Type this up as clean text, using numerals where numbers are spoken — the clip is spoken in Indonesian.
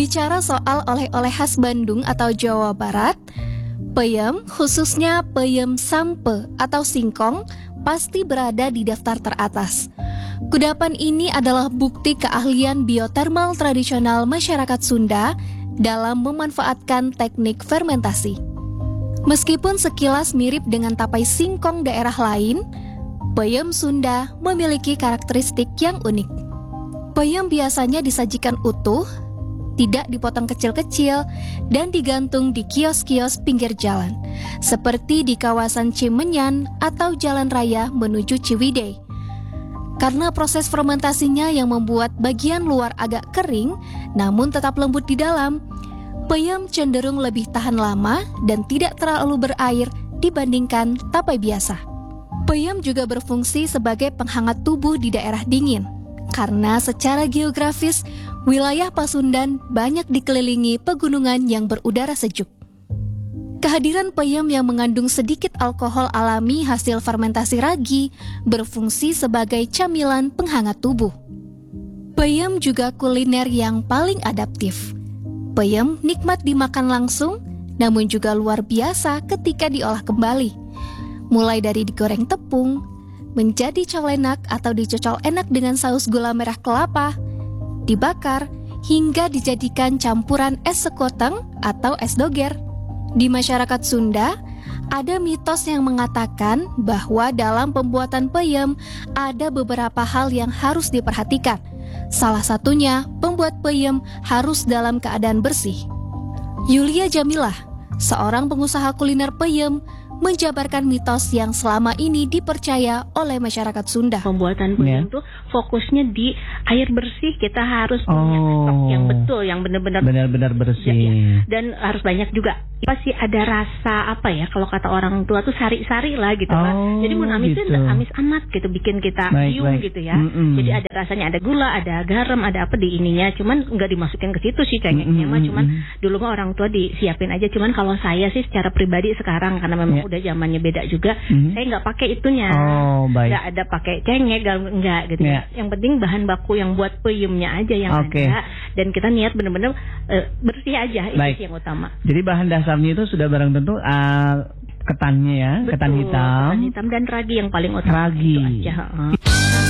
Bicara soal oleh-oleh khas Bandung atau Jawa Barat, peyem, khususnya peyem sampe atau singkong, pasti berada di daftar teratas. Kudapan ini adalah bukti keahlian biotermal tradisional masyarakat Sunda dalam memanfaatkan teknik fermentasi. Meskipun sekilas mirip dengan tapai singkong daerah lain, peyem Sunda memiliki karakteristik yang unik. Peyem biasanya disajikan utuh, tidak dipotong kecil-kecil, dan digantung di kios-kios pinggir jalan, seperti di kawasan Cimenyan atau jalan raya menuju Ciwidey. Karena proses fermentasinya yang membuat bagian luar agak kering, namun tetap lembut di dalam, peyem cenderung lebih tahan lama dan tidak terlalu berair dibandingkan tapai biasa. Peyem juga berfungsi sebagai penghangat tubuh di daerah dingin, karena secara geografis, wilayah Pasundan banyak dikelilingi pegunungan yang berudara sejuk. Kehadiran peyem yang mengandung sedikit alkohol alami hasil fermentasi ragi berfungsi sebagai camilan penghangat tubuh. Peyem juga kuliner yang paling adaptif. Peyem nikmat dimakan langsung, namun juga luar biasa ketika diolah kembali. Mulai dari digoreng tepung, menjadi colenak atau dicocol enak dengan saus gula merah kelapa, dibakar, hingga dijadikan campuran es sekoteng atau es doger. Di masyarakat Sunda, ada mitos yang mengatakan bahwa dalam pembuatan peyem ada beberapa hal yang harus diperhatikan. Salah satunya, pembuat peyem harus dalam keadaan bersih. Yulia Jamilah, seorang pengusaha kuliner peyem, menjabarkan mitos yang selama ini dipercaya oleh masyarakat Sunda. Pembuatan peyem itu fokusnya di air bersih. Kita harus punya stok yang betul, yang benar-benar bersih. Ya. Dan harus banyak juga. Pasti ada rasa apa ya? Kalau kata orang tua tuh sari-sari lah gitu lah. Jadi mun amis itu nggak amis amat gitu, bikin kita biung gitu ya. Jadi ada rasanya, ada gula, ada garam, ada apa di ininya. Cuman nggak dimasukin ke situ sih cengeknya mah. Cuman dulu mah orang tua disiapin aja. Cuman kalau saya sih secara pribadi sekarang karena memang udah zamannya beda juga, saya nggak pakai itunya, nggak ada pakai cengek, nggak gitu. Yang penting bahan baku yang buat peyemnya aja yang ada, dan kita niat bener-bener bersih aja, itu sih yang utama. Jadi bahan dasarnya itu sudah barang tentu ketannya ya. Betul, ketan hitam dan ragi yang paling utama. Ragi. Itu aja.